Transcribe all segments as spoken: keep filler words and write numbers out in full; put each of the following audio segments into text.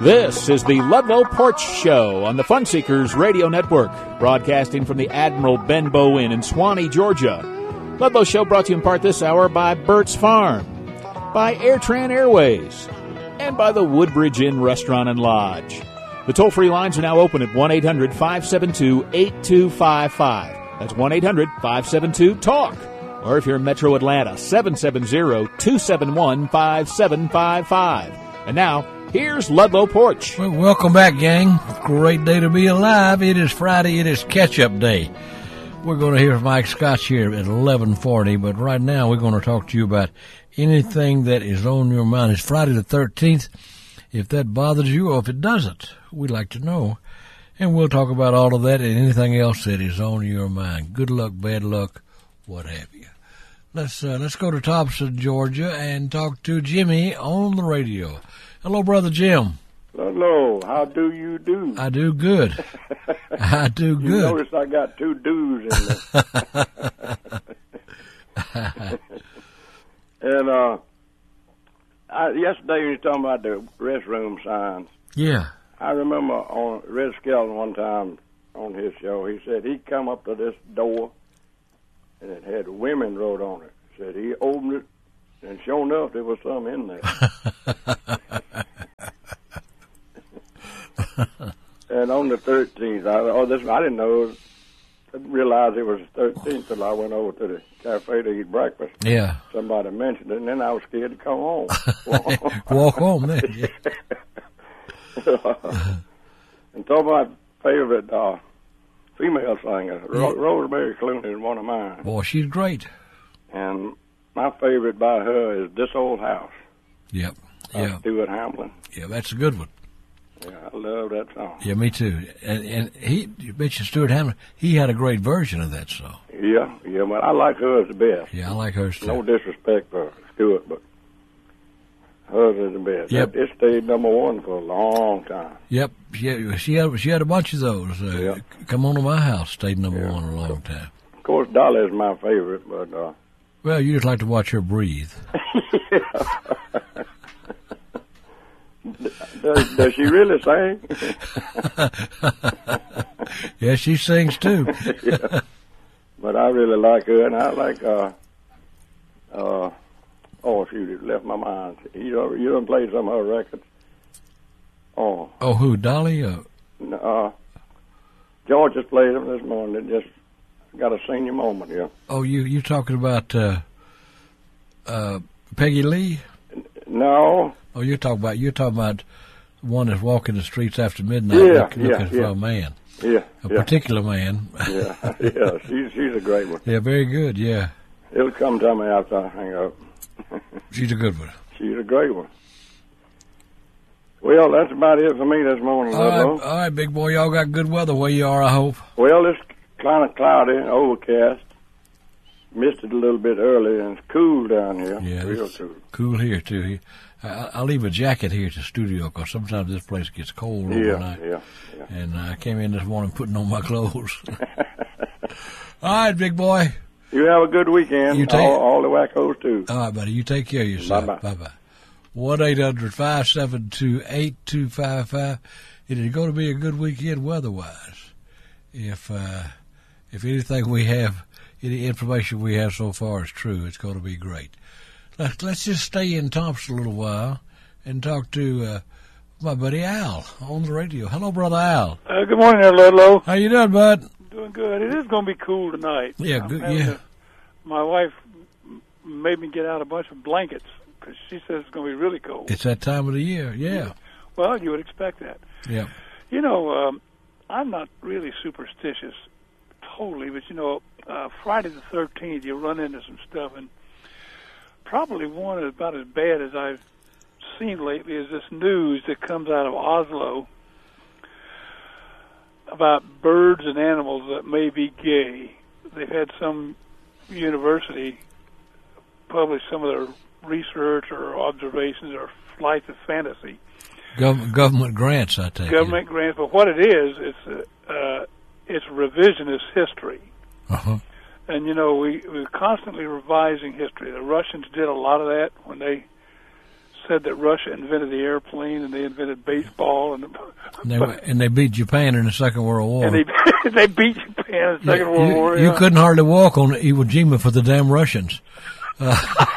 This is the Ludlow Porch Show on the Fun Seekers Radio Network, broadcasting from the Admiral Benbow Inn in Swanee, Georgia. Ludlow Show brought to you in part this hour by Burt's Farm, by AirTran Airways, and by the Woodbridge Inn Restaurant and Lodge. The toll-free lines are now open at one eight hundred five seven two eight two five five. That's one eight hundred five seven two TALK. Or if you're in Metro Atlanta, seven seven zero two seven one five seven five five. And now, here's Ludlow Porch. Well, welcome back, gang. Great day to be alive. It is Friday. It is catch-up day. We're going to hear from Mike Scotch here at eleven forty, but right now we're going to talk to you about anything that is on your mind. It's Friday the thirteenth. If that bothers you or if it doesn't, we'd like to know. And we'll talk about all of that and anything else that is on your mind. Good luck, bad luck, what have you. Let's uh, let's go to Thompson, Georgia, and talk to Jimmy on the radio. Hello, Brother Jim. Hello. How do you do? I do good. I do good. You notice I got two do's in there. and uh, I, yesterday when you were talking about the restroom signs. Yeah. I remember on Red Skelton one time on his show, he said he'd come up to this door and it had women wrote on it. Said he opened it, and sure enough, there was some in there. And on the thirteenth, I, oh, this I didn't know. I didn't realize it was the thirteenth until I went over to the cafe to eat breakfast. Yeah. Somebody mentioned it, and then I was scared to come home. Walk home then. Yeah. And talk about favorite uh, female singer. Ro- Rosemary Clooney is one of mine. Boy, she's great. And my favorite by her is This Old House. Yep. By Yeah. Stuart Hamlin. Yeah, that's a good one. Yeah, I love that song. Yeah, me too. And and he, you mentioned Stuart Hamlin. He had a great version of that song. Yeah, yeah, but I like hers the best. Yeah, I like hers too. No disrespect for Stuart, but hers is the best. Yep. It stayed number one for a long time. Yep. She had, she had, she had a bunch of those. Uh, Yep. Come On to My House stayed number Yeah. one a long time. Of course, Dolly is my favorite, but uh, Well, you just like to watch her breathe. does, does she really sing? Yeah, she sings too. Yeah. But I really like her, and I like, uh, uh, oh, shoot, it left my mind. You done, you done played some of her records. Oh. Oh, who, Dolly? Uh, Uh, George just played them this morning. It just got a senior moment here. oh, you you talking about uh, uh, Peggy Lee? No. Oh, you're talking about you're talking about one that's walking the streets after midnight, Yeah, look, yeah, looking for yeah. a man, Yeah. a yeah. particular man. Yeah, yeah, she's she's a great one. Yeah, very good. Yeah, It'll come to me after I hang up. she's a good one. She's a great one. Well, that's about it for me this morning, All right, Ludlow. all right, big boy. Y'all got good weather where you are, I hope. Well, it's kind of cloudy and overcast. Missed it a little bit early, and it's cool down here. Yeah, Real it's cool. cool here too. He- I, I leave a jacket here at the studio because sometimes this place gets cold Yeah, overnight. yeah, yeah. And I came in this morning putting on my clothes. All right, big boy. You have a good weekend. You take- all, all the wackos, too. All right, buddy. You take care of yourself. Bye-bye. Bye-bye. one eight hundred five seven two eight two five five. It is going to be a good weekend weather-wise. If, uh, if anything we have, any information we have so far is true, it's going to be great. Let's, let's just stay in Thompson a little while and talk to uh, my buddy Al on the radio. Hello, Brother Al. Uh, good morning there, Ludlow. How you doing, bud? Doing good. It is going to be cool tonight. Yeah, I'm good. having Yeah. to- my wife m- made me get out a bunch of blankets because she says it's going to be really cold. It's that time of the year. Yeah. Well, you would expect that. Yeah. You know, um, I'm not really superstitious totally, but, you know, uh, Friday the thirteenth, you run into some stuff, and probably one about as bad as I've seen lately is this news that comes out of Oslo about birds and animals that may be gay. They've had some university publish some of their research or observations or flights of fantasy. Gov- government grants, I take Government grants, but what it is, it's uh, uh, it's revisionist history. it. Uh-huh. And, you know, we, we're constantly revising history. The Russians did a lot of that when they said that Russia invented the airplane and they invented baseball, and and they, and they beat Japan in the Second World War. And they they beat Japan in the Second you, World War. You yeah. couldn't hardly walk on Iwo Jima for the damn Russians. Uh,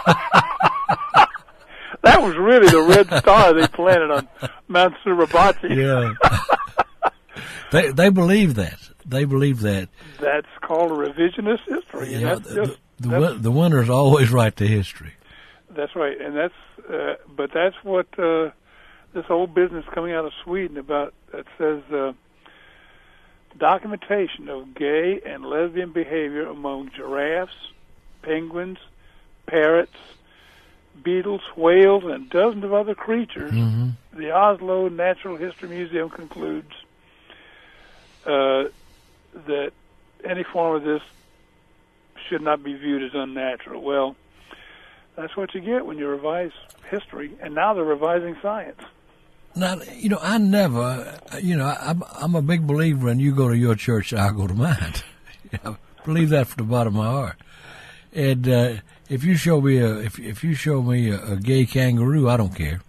that was really the red star they planted on Mount Suribachi. Yeah. they they believe that. They believe that. That's called a revisionist history. Yeah, And that's the, just, the, that's, the winners always write the history. That's right, and that's uh, but that's what uh, this whole business coming out of Sweden about. That says uh, documentation of gay and lesbian behavior among giraffes, penguins, parrots, beetles, whales, and dozens of other creatures. Mm-hmm. The Oslo Natural History Museum concludes uh, that any form of this should not be viewed as unnatural. Well, that's what you get when you revise history, and now they're revising science. Now, you know, I never, you know, I'm, I'm a big believer in you go to your church, I'll go to mine. I believe that from the bottom of my heart. And uh, if you show me a, if if you show me a, a gay kangaroo, I don't care.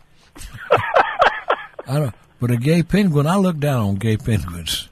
I don't. But a gay penguin, I look down on gay penguins.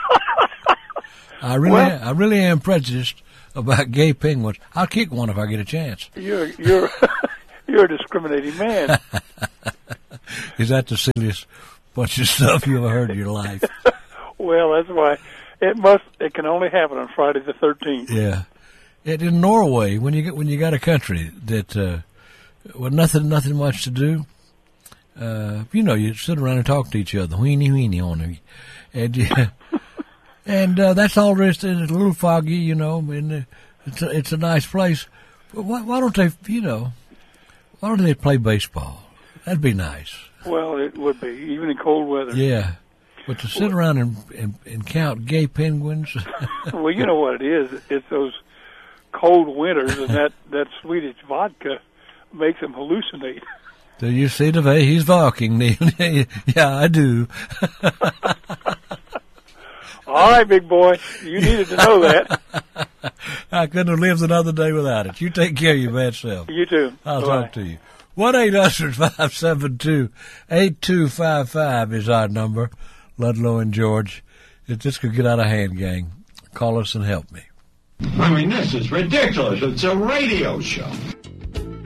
I really, Well, I really am prejudiced about gay penguins. I'll kick one if I get a chance. You're you're you're a discriminating man. Is that the silliest bunch of stuff you ever heard in your life? Well, that's why it must. It can only happen on Friday the thirteenth. Yeah. It, in Norway, when you get when you got a country that uh, with nothing nothing much to do, uh, you know, you sit around and talk to each other, weenie weenie on them, and uh, and uh, that's all there is to it. It's a little foggy, you know, and uh, it's a, it's a nice place. But why, why don't they, you know, why don't they play baseball? That'd be nice. Well, it would be even in cold weather. Yeah, but to sit around and and, and count gay penguins. Well, you know what it is. It's those cold winters, and that, that Swedish vodka makes them hallucinate. Do you see the way he's walking? Yeah, I do. All right, big boy. You needed to know that. I couldn't have lived another day without it. You take care of your bad self. You too. I'll Bye-bye. talk to you. one eight hundred five seven two eight two five five is our number. Ludlow and George. If this could get out of hand, gang, call us and help me. I mean, this is ridiculous. It's a radio show.